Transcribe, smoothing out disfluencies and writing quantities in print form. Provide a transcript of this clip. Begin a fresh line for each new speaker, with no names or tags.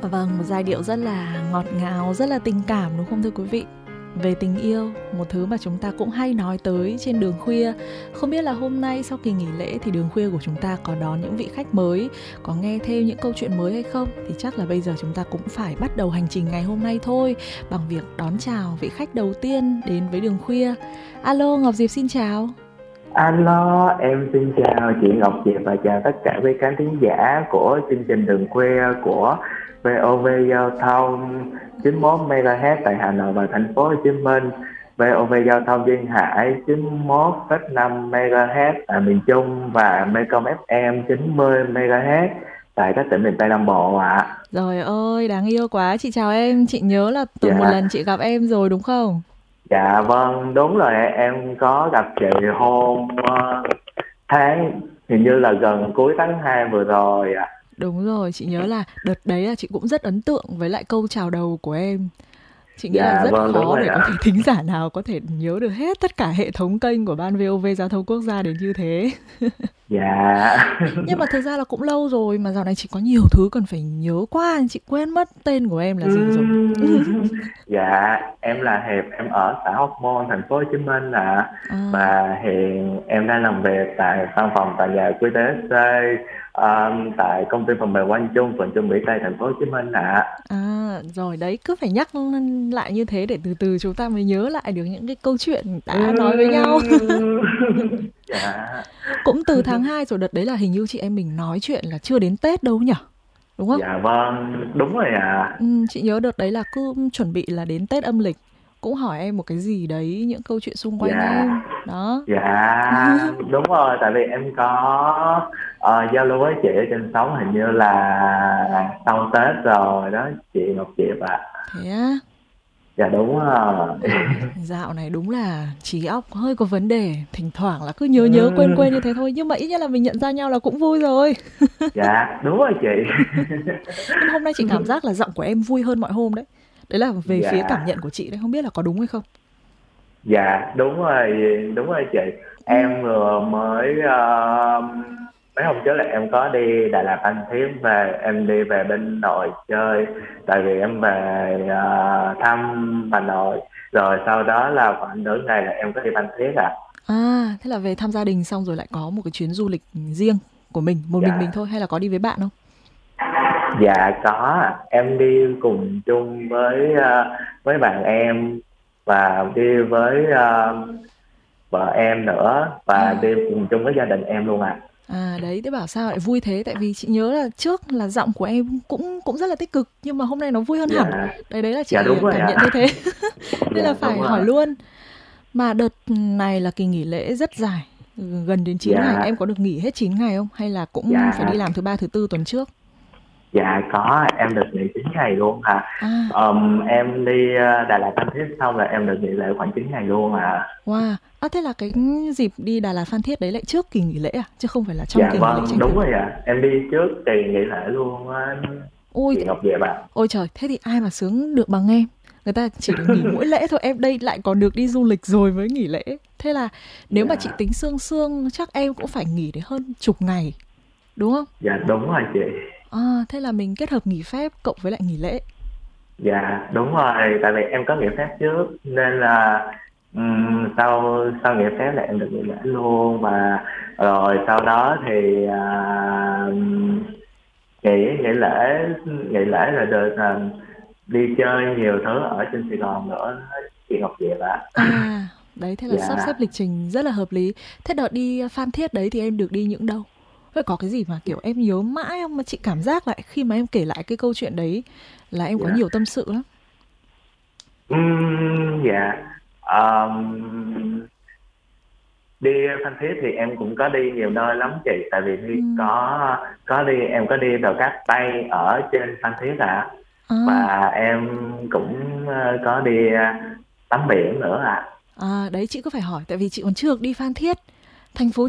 Vâng, một giai điệu rất là ngọt ngào, rất là tình cảm đúng không thưa quý vị? Về tình yêu, một thứ mà chúng ta cũng hay nói tới trên đường khuya. Không biết là hôm nay sau kỳ nghỉ lễ thì đường khuya của chúng ta có đón những vị khách mới, có nghe thêm những câu chuyện mới hay không? Thì chắc là bây giờ chúng ta cũng phải bắt đầu hành trình ngày hôm nay thôi, bằng việc đón chào vị khách đầu tiên đến với đường khuya. Alo, Ngọc Diệp xin chào.
Alo, em xin chào chị Ngọc Diệp và chào tất cả quý khán thính giả của chương trình Đường Khuya của VOV Giao thông 91 MHz tại Hà Nội và thành phố Hồ Chí Minh, VOV Giao thông Duyên Hải 91,5 MHz tại miền Trung và Mekong FM 90 MHz tại các tỉnh miền Tây Nam Bộ ạ.
Rồi ơi, đáng yêu quá, chị chào em, chị nhớ là từ một
Dạ,
lần chị gặp em rồi đúng không?
dạ vâng, đúng rồi, em có gặp chị hôm tháng hình như là gần cuối tháng 2 vừa rồi ạ.
Đúng rồi, chị nhớ là đợt đấy là chị cũng rất ấn tượng với lại câu chào đầu của em. Chị nghĩ là
Dạ
rất
vâng, đúng
khó
rồi
để có
ạ.
thể thính giả nào có thể nhớ được hết tất cả hệ thống kênh của Ban VOV Giao thông Quốc gia đến như thế.
Dạ.
Nhưng mà thực ra là cũng lâu rồi mà dạo này chị có nhiều thứ cần phải nhớ quá, chị quên mất tên của em là gì rồi.
Dạ, em là Hiệp, em ở xã Hóc Môn, thành phố Hồ Chí Minh ạ.
À,
Và hiện em đang làm việc tại văn phòng tòa nhà QTSC, tại công ty phần mềm Quang Trung, quận Trung Mỹ Tây, thành phố Hồ Chí Minh ạ.
rồi đấy, cứ phải nhắc lại như thế để từ từ chúng ta mới nhớ lại được những cái câu chuyện đã nói với nhau.
Dạ,
Cũng từ tháng 2 rồi, đợt đấy là hình như chị em mình nói chuyện là chưa đến Tết đâu nhỉ? Đúng không?
dạ vâng, đúng rồi ạ.
Chị nhớ đợt đấy là cứ chuẩn bị là đến Tết âm lịch cũng hỏi em một cái gì đấy, những câu chuyện xung quanh
Dạ.
em. Đó.
Dạ đúng rồi, tại vì em có giao lưu với chị ở trên sóng hình như là sau Tết rồi đó chị Ngọc Diệp ạ.
Thế á?
Dạ đúng rồi.
Ôi, dạo này đúng là trí óc hơi có vấn đề, thỉnh thoảng là cứ nhớ nhớ quên
Ừm,
quên như thế thôi, nhưng mà ít nhất là mình nhận ra nhau là cũng vui rồi.
dạ đúng rồi chị.
Nhưng mà hôm nay chị cảm giác là giọng của em vui hơn mọi hôm đấy. Đấy là về phía cảm
Dạ,
nhận của chị đấy, không biết là có đúng hay không.
dạ đúng rồi chị.
Ừm.
Em vừa mới mấy hôm trước là em có đi Đà Lạt Phan Thiết về, em đi về bên nội chơi, tại vì em về thăm bà nội, rồi sau đó là khoảng nửa ngày là em có đi Phan Thiết ạ.
Thế là về thăm gia đình xong rồi lại có một cái chuyến du lịch riêng của mình, một mình
Dạ,
thôi hay là có đi với bạn không?
dạ có ạ. Em đi cùng chung với bạn em và đi với vợ em nữa và đi
À,
cùng chung với gia đình em luôn ạ.
đấy, thế bảo sao lại vui thế? Tại vì chị nhớ là trước là giọng của em cũng cũng rất là tích cực nhưng mà hôm nay nó vui hơn hẳn.
Dạ,
Đấy là
dạ
chị
đúng rồi
cảm nhận
ạ.
thấy thế. Nên là
Dạ đúng
phải hỏi
rồi.
luôn. Mà đợt này là kỳ nghỉ lễ rất dài, gần đến 9 ngày.
Dạ,
Em có được nghỉ hết 9 ngày không? Hay là cũng phải đi
dạ,
làm thứ ba thứ tư tuần trước?
dạ có, em được nghỉ 9 ngày luôn ạ.
À,
Em đi Đà Lạt Phan Thiết xong là em được nghỉ lễ khoảng 9 ngày luôn ạ.
wow. Thế là cái dịp đi Đà Lạt Phan Thiết đấy lại trước kỳ nghỉ lễ à? Chứ không phải là trong
Dạ
kỳ nghỉ lễ
vâng,
tranh
đúng
thủ.
rồi ạ. Em đi trước kỳ nghỉ lễ luôn á,
Ôi,
chị Ngọc Diệp ạ.
ôi trời, thế thì ai mà sướng được bằng em. Người ta chỉ được nghỉ mỗi lễ thôi, em đây lại còn được đi du lịch rồi mới nghỉ lễ. Thế là nếu mà chị
Dạ,
tính sương sương chắc em cũng phải nghỉ đến hơn chục ngày, đúng không?
dạ đúng rồi chị.
Thế là mình kết hợp nghỉ phép cộng với lại nghỉ lễ.
Dạ đúng rồi, tại vì em có nghỉ phép trước nên là sau sau nghỉ phép là em được nghỉ lễ luôn, mà rồi sau đó thì nghỉ nghỉ lễ là được đi chơi nhiều thứ ở trên Sài Gòn nữa, chị Ngọc Diệp ạ.
Đấy, thế là sắp xếp
Dạ.
lịch trình rất là hợp lý. Thế đợt đi Phan Thiết đấy thì em được đi những đâu? Vậy có cái gì mà kiểu em nhớ mãi không? Mà chị cảm giác lại khi mà em kể lại cái câu chuyện đấy là em có
Dạ.
nhiều tâm sự lắm.
Dạ. Ờm, Đi Phan Thiết thì em cũng có đi nhiều nơi lắm chị, tại vì đi
Ừm,
em có đi vào các Tây ở trên Phan Thiết ạ.
à,
Và em cũng có đi tắm biển nữa ạ.
đấy chị cứ phải hỏi tại vì chị còn chưa được đi Phan Thiết. Thành phố